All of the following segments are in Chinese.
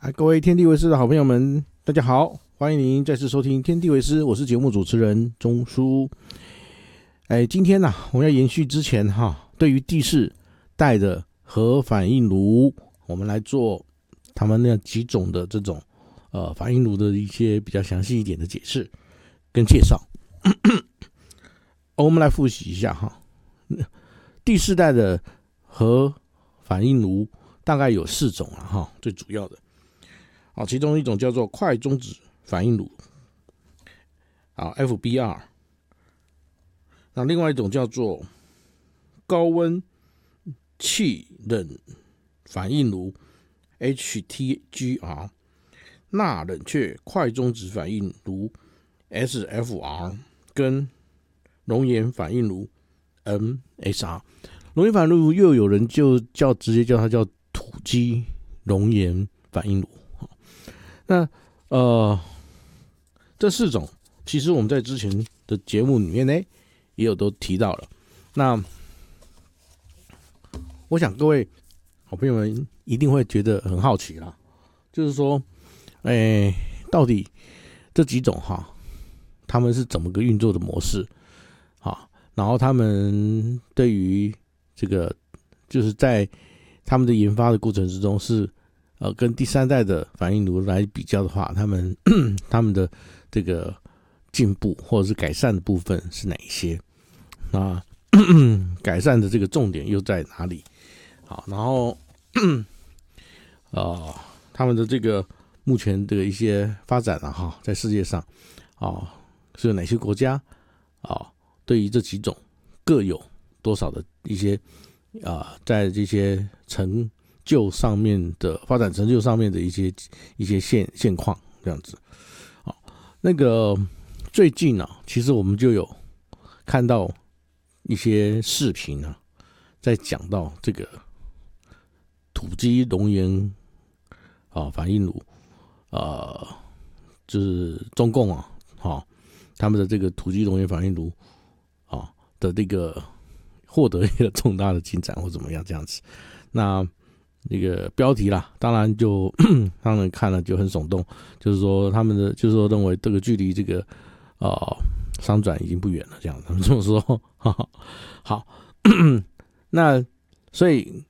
各位天地为师的好朋友们，大家好，欢迎您再次收听天地为师，我是节目主持人钟叔。今天我们要延续之前对于第四代的核反应炉，我们来做他们那几种的这种反应炉的一些比较详细一点的解释跟介绍。我们来复习一下第四代的核反应炉大概有4种最主要的。其中一种叫做快中子反应炉FBR， 那另外一种叫做高温气冷反应炉 HTGR， 钠冷却快中子反应炉 SFR， 跟熔岩反应炉 MSR。 熔岩反应炉又有人就直接叫它叫土基熔岩反应炉。那这4种其实我们在之前的节目里面呢也有都提到了。那我想各位好朋友们一定会觉得很好奇啦，就是说到底这几种他们是怎么个运作的模式然后他们对于这个就是在他们的研发的过程之中是跟第3代的反应炉来比较的话，他们的这个进步或者是改善的部分是哪一些？改善的这个重点又在哪里？好，然后他们的这个目前的一些发展在世界上是有哪些国家对于这几种各有多少的一些在这些成就上面的发展成就上面的一些现况这样子。那个最近其实我们就有看到一些视频在讲到这个土基熔岩反应炉就是中共他们的这个土基熔岩反应炉的这个获得一个重大的进展或怎么样这样子。那个标题啦，当然就让人看了就很耸动，就是说他们的就是说认为这个距离这个商转已经不远了，这样他们这么说。好，那所以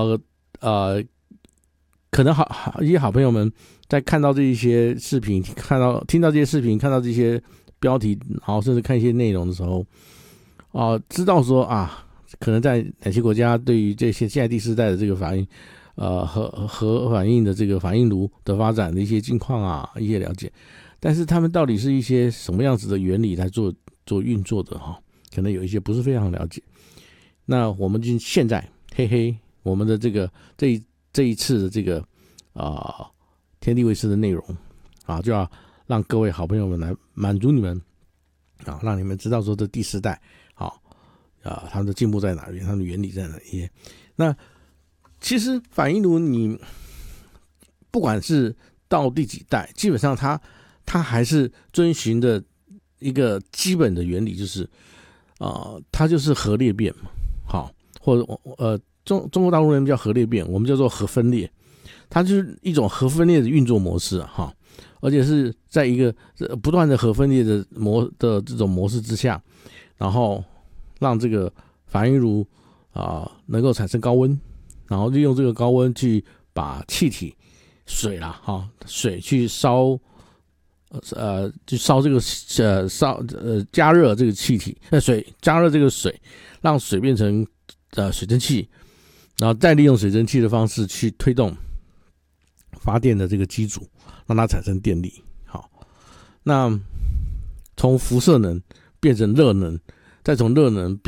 可能一些好朋友们在看到这一些视频，听到这些视频，看到这些标题，然后甚至看一些内容的时候，知道说可能在哪些国家对于这些现在第4代的这个反应核反应的这个反应炉的发展的一些近况一些了解，但是他们到底是一些什么样子的原理来做运作的可能有一些不是非常了解。那我们就现在我们的这个这一次的这个天地为师的内容就要让各位好朋友们来满足你们让你们知道说这第4代他们的进步在哪里，他们的原理在哪里。那其实反应炉你不管是到第几代，基本上它还是遵循的一个基本的原理，就是它就是核裂变嘛，或者中国大陆人叫核裂变，我们叫做核分裂，它就是一种核分裂的运作模式而且是在一个不断的核分裂的这种模式之下，然后让这个反应炉能够产生高温，然后利用这个高温去把气体水去烧去烧这个加热这个气体水，加热这个水，让水变成水蒸气，然后再利用水蒸气的方式去推动发电的这个机组，让它产生电力。那从辐射能变成热能，再从热能